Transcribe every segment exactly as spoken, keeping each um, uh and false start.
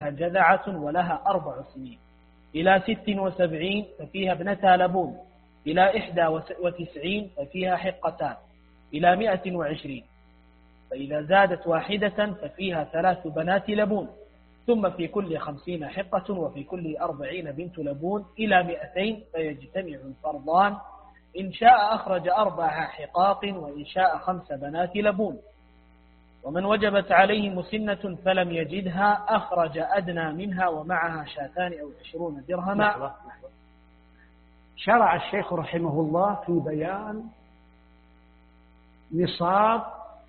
جذعة ولها أربع سنين. إلى ست وسبعين ففيها ابنتا لبون. إلى إحدى وتسعين ففيها حقتان. إلى مئة وعشرين فإذا زادت واحدة ففيها ثلاث بنات لبون. ثم في كل خمسين حقة وفي كل أربعين بنت لبون إلى مئتين فيجتمع الفرضان. إن شاء أخرج أربع حقاق وإن شاء خمس بنات لبون. ومن وجبت عليه مسنة فلم يجدها أخرج أدنى منها ومعها شاتان أو عشرون درهما. لحظة لحظة. شرع الشيخ رحمه الله في بيان نصاب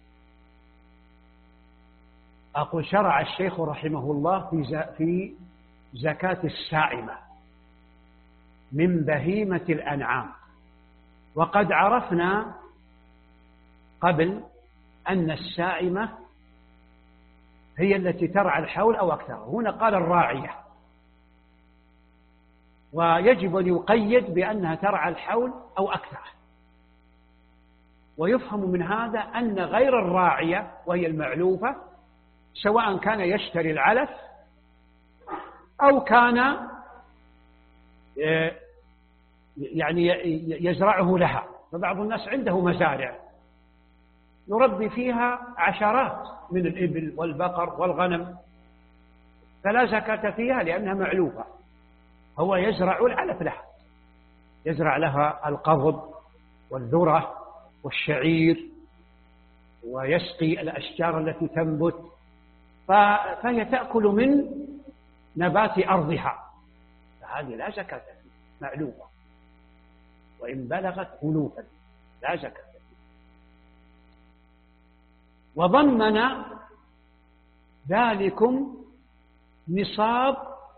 أقول شرع الشيخ رحمه الله في في زكاة السائمة من بهيمة الأنعام. وقد عرفنا قبل أن السائمة هي التي ترعى الحول أو أكثر. هنا قال الراعية، ويجب أن يقيد بأنها ترعى الحول أو أكثر. ويفهم من هذا أن غير الراعية وهي المعلوفة سواء كان يشتري العلف أو كان يعني يزرعه لها. فبعض الناس عنده مزارع يربي فيها عشرات من الإبل والبقر والغنم فلا زكاة فيها لأنها معلوفة. هو يزرع العلف لها، يزرع لها القضب والذرة والشعير ويسقي الأشجار التي تنبت، فهي تأكل من نبات أرضها، فهذه لا زكاة فيها، معلوفة وإن بلغت ألوفا لا زكاة فيها. وضمن ذلكم نصاب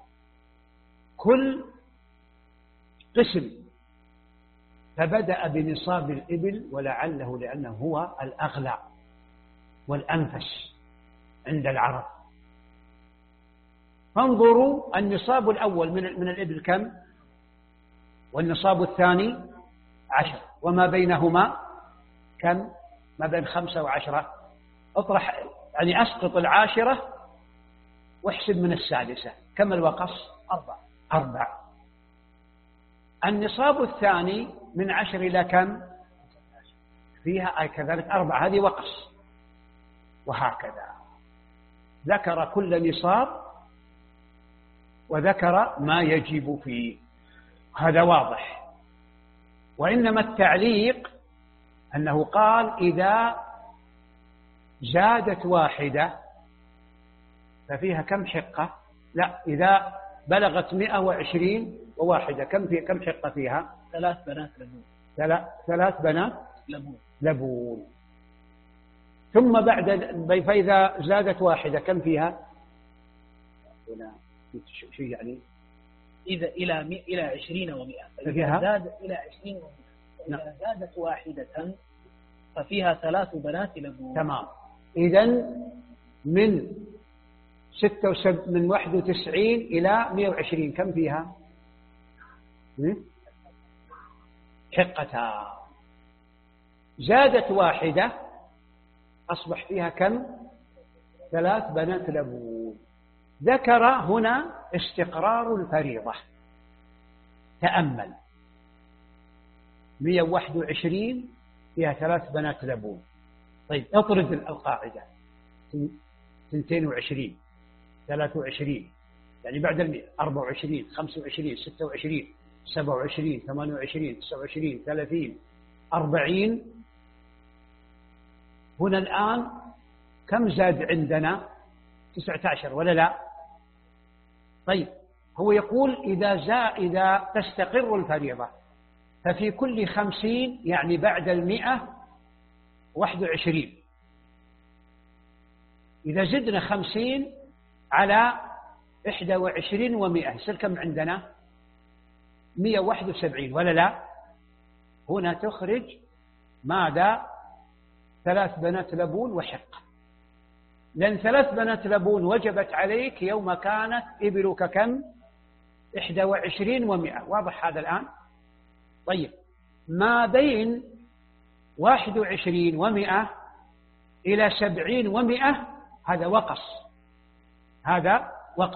كل قسم، فبدأ بنصاب الإبل ولعله لأنه هو الأغلى والأنفس عند العرب. فانظروا النصاب الأول من من الإبل كم؟ والنصاب الثاني عشر، وما بينهما كم؟ ما بين خمسة وعشرة. اطرح يعني أسقط العاشرة واحسب من السادسة، كم الوقص؟ أربع أربع. النصاب الثاني من عشر إلى كم؟ فيها أي كذلك أربع، هذه وقص. وهكذا ذكر كل نصاب وذكر ما يجب فيه، هذا واضح. وإنما التعليق أنه قال إذا زادت واحدة ففيها كم حقة؟ لا، إذا بلغت مئة وعشرين وواحدة كم في كم حقة فيها؟ ثلاث بنات لبون. ثلاث بنات لبون. لبون. ثم بعد فإذا زادت واحدة كم فيها؟ هنا شيء يعني إذا إلى إلى عشرين ومئة، فإذا زاد إلى عشرين ومئة، إذا زادت واحدة ففيها ثلاث بنات لبون. تمام. إذن من ستة وسب من واحد وتسعين إلى مئة وعشرين كم فيها؟ حقتان. زادت واحدة أصبح فيها كم؟ ثلاث بنات لبون. ذكر هنا استقرار الفريضة. تأمل، مئة وواحد وعشرين فيها ثلاث بنات لبون. طيب اطرد القاعدة، اثنتين وعشرين، ثلاثة وعشرين، يعني بعد المئة، أربعة وعشرين، خمسة وعشرين، ستة وعشرين، سبعة وعشرين، ثمانية وعشرين، تسعة وعشرين، ثلاثين، أربعين. هنا الآن كم زاد عندنا؟ تسعة عشر ولا لا؟ طيب هو يقول إذا زاد إذا تستقر الفريضة ففي كل خمسين، يعني بعد المئة واحد وعشرين. إذا زدنا خمسين على إحدى وعشرين ومئة يصير كم عندنا؟ مئة وواحد وسبعين ولا لا؟ هنا تخرج ماذا؟ ثلاث بنات لبون وحق، لأن ثلاث بنات لبون وجبت عليك يوم كانت إبلك كم؟ إحدى وعشرين ومئة. واضح هذا الآن؟ طيب ما بين واحد وعشرين ومئة إلى سبعين ومئة هذا وقص، هذا